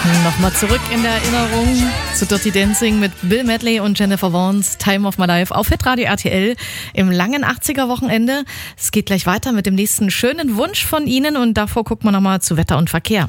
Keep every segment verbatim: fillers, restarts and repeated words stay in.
Nochmal zurück in der Erinnerung zu Dirty Dancing mit Bill Medley und Jennifer Warnes, Time of My Life auf Hitradio R T L im langen achtziger-Wochenende. Es geht gleich weiter mit dem nächsten schönen Wunsch von Ihnen und davor gucken wir nochmal zu Wetter und Verkehr.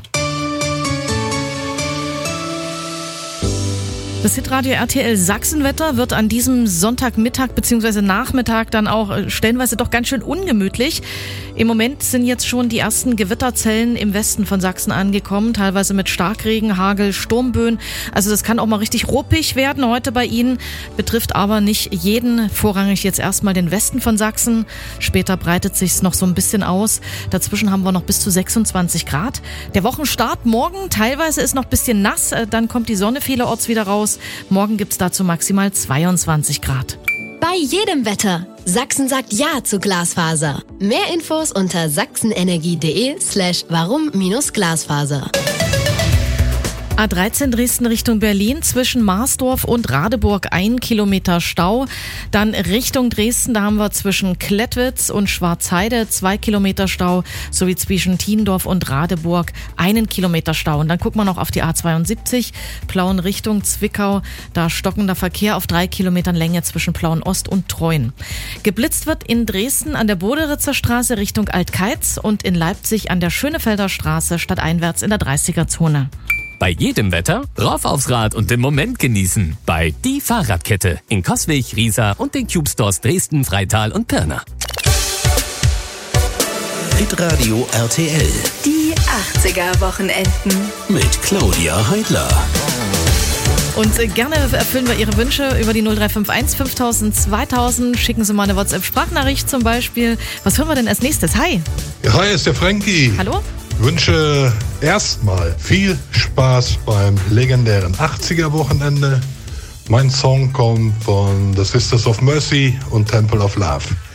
Das Hitradio R T L Sachsenwetter wird an diesem Sonntagmittag bzw. Nachmittag dann auch stellenweise doch ganz schön ungemütlich. Im Moment sind jetzt schon die ersten Gewitterzellen im Westen von Sachsen angekommen, teilweise mit Starkregen, Hagel, Sturmböen. Also das kann auch mal richtig ruppig werden heute bei Ihnen, betrifft aber nicht jeden, vorrangig jetzt erstmal den Westen von Sachsen. Später breitet sich's noch so ein bisschen aus. Dazwischen haben wir noch bis zu sechsundzwanzig Grad. Der Wochenstart morgen, teilweise ist noch ein bisschen nass, dann kommt die Sonne vielerorts wieder raus. Morgen gibt's dazu maximal zweiundzwanzig Grad. Bei jedem Wetter. Sachsen sagt Ja zu Glasfaser. Mehr Infos unter sachsenenergie.de slash warum minus Glasfaser. A dreizehn Dresden Richtung Berlin, zwischen Marsdorf und Radeburg ein Kilometer Stau. Dann Richtung Dresden, da haben wir zwischen Klettwitz und Schwarzheide zwei Kilometer Stau, sowie zwischen Tiendorf und Radeburg einen Kilometer Stau. Und dann gucken wir noch auf die A zweiundsiebzig, Plauen Richtung Zwickau, da stockender Verkehr auf drei Kilometern Länge zwischen Plauen Ost und Treuen. Geblitzt wird in Dresden an der Boderitzer Straße Richtung Altkeiz und in Leipzig an der Schönefelder Straße stadteinwärts in der dreißiger-Zone. Bei jedem Wetter rauf aufs Rad und den Moment genießen. Bei Die Fahrradkette in Coswig, Riesa und den Cube Stores Dresden, Freital und Pirna. Hitradio R T L. Die achtziger-Wochenenden. Mit Claudia Heidler. Und äh, gerne erfüllen wir Ihre Wünsche über die null drei fünf eins fünftausend zweitausend. Schicken Sie mal eine WhatsApp-Sprachnachricht zum Beispiel. Was hören wir denn als nächstes? Hi. Ja, hi, ist der Frankie. Hallo. Ich wünsche erstmal viel Spaß beim legendären achtziger-Wochenende. Mein Song kommt von The Sisters of Mercy und Temple of Love.